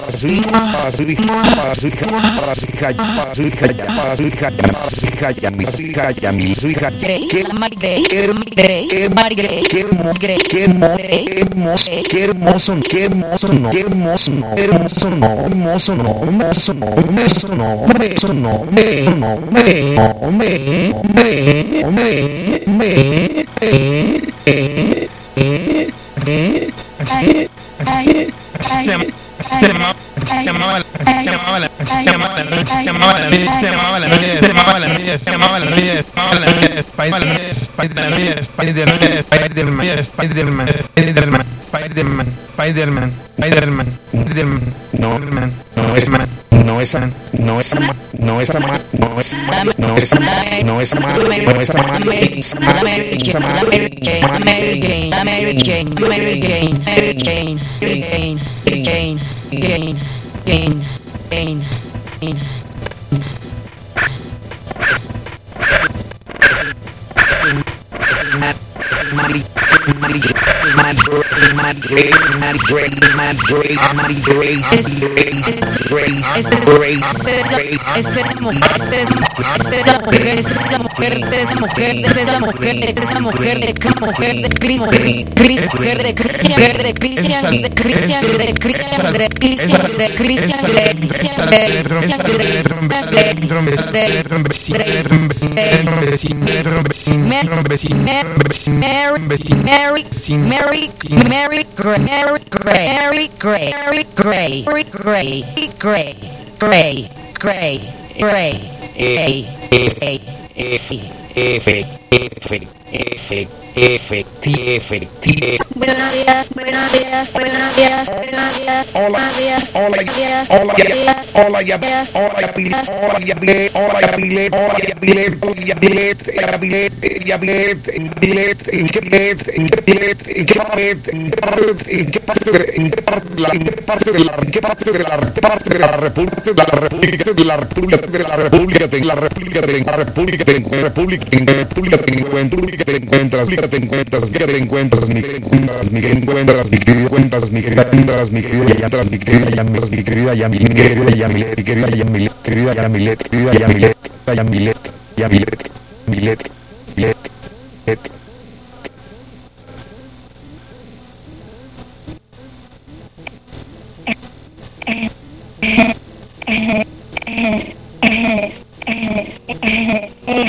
su hija, para su hija, para su hija, para su hija, para su hija, para su hija, para su hija, Yami, su hija, Yami, su hija, qué hermoso, qué hermoso, no, qué hermoso, no, hermoso, no, hermoso, no, hermoso, no, hermoso, no, hermoso, no, mi querida Yamilet,